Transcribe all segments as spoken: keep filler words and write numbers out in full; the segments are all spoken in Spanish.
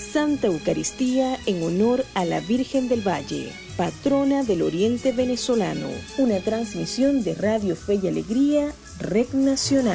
Santa Eucaristía en honor a la Virgen del Valle, patrona del Oriente Venezolano. Una transmisión de Radio Fe y Alegría, Red Nacional.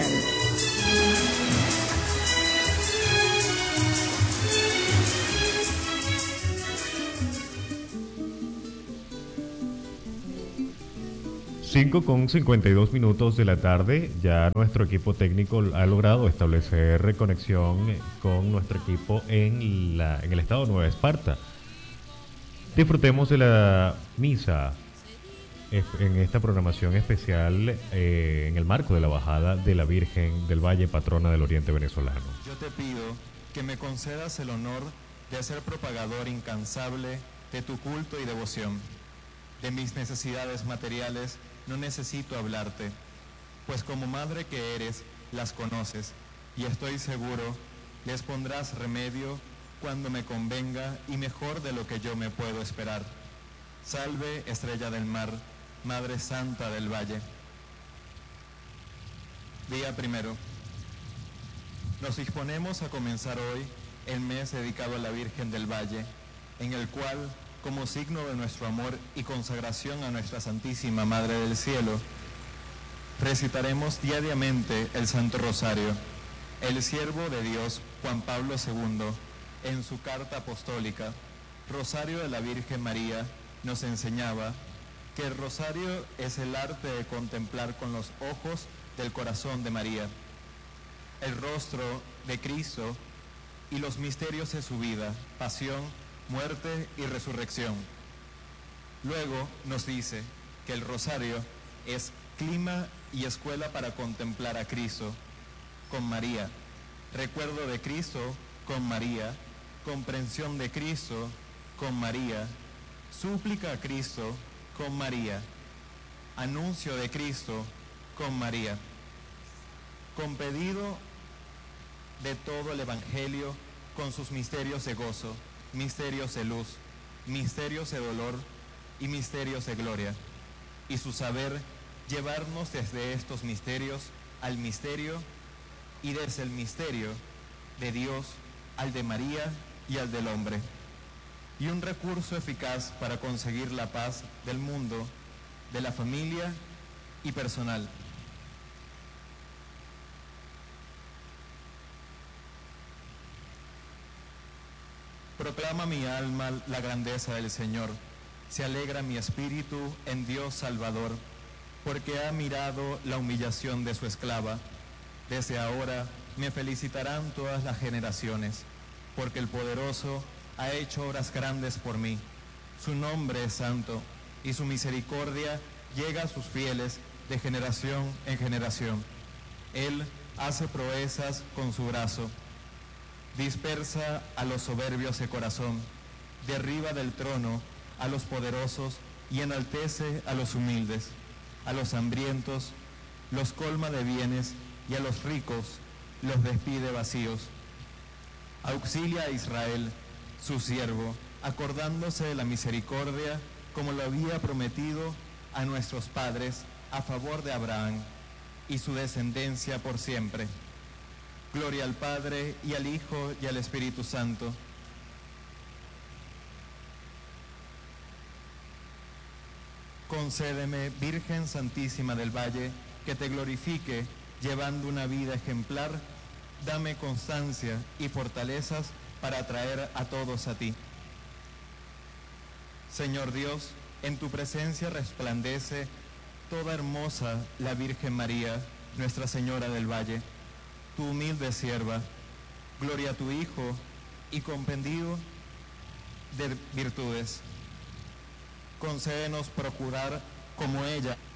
cinco con cincuenta y dos minutos de la tarde, ya nuestro equipo técnico ha logrado establecer conexión con nuestro equipo en, la, en el estado de Nueva Esparta. Disfrutemos de la misa en esta programación especial eh, en el marco de la bajada de la Virgen del Valle, patrona del Oriente Venezolano. Yo te pido que me concedas el honor de ser propagador incansable de tu culto y devoción. De mis necesidades materiales no necesito hablarte, pues como madre que eres, las conoces, y estoy seguro, les pondrás remedio cuando me convenga y mejor de lo que yo me puedo esperar. Salve, estrella del mar, Madre Santa del Valle. Día primero. Nos disponemos a comenzar hoy el mes dedicado a la Virgen del Valle, en el cual, como signo de nuestro amor y consagración a nuestra Santísima Madre del Cielo, recitaremos diariamente el Santo Rosario. El siervo de Dios, Juan Pablo segundo, en su carta apostólica, Rosario de la Virgen María, nos enseñaba que el rosario es el arte de contemplar con los ojos del corazón de María el rostro de Cristo y los misterios de su vida, pasión, muerte y resurrección. Luego nos dice que el rosario es clima y escuela para contemplar a Cristo con María, recuerdo de Cristo con María, comprensión de Cristo con María, súplica a Cristo con María, anuncio de Cristo con María, con pedido de todo el Evangelio con sus misterios de gozo, misterios de luz, misterios de dolor y misterios de gloria, y su saber llevarnos desde estos misterios al misterio y desde el misterio de Dios al de María y al del hombre, y un recurso eficaz para conseguir la paz del mundo, de la familia y personal. Proclama mi alma la grandeza del Señor, se alegra mi espíritu en Dios Salvador, porque ha mirado la humillación de su esclava. Desde ahora me felicitarán todas las generaciones, porque el Poderoso ha hecho obras grandes por mí. Su nombre es santo, y su misericordia llega a sus fieles de generación en generación. Él hace proezas con su brazo. Dispersa a los soberbios de corazón, derriba del trono a los poderosos y enaltece a los humildes. A los hambrientos los colma de bienes y a los ricos los despide vacíos. Auxilia a Israel, su siervo, acordándose de la misericordia como lo había prometido a nuestros padres a favor de Abraham y su descendencia por siempre. Gloria al Padre, y al Hijo, y al Espíritu Santo. Concédeme, Virgen Santísima del Valle, que te glorifique, llevando una vida ejemplar. Dame constancia y fortalezas para atraer a todos a ti. Señor Dios, en tu presencia resplandece toda hermosa la Virgen María, Nuestra Señora del Valle, tu humilde sierva. Gloria a tu Hijo y compendio de virtudes. Concédenos procurar como ella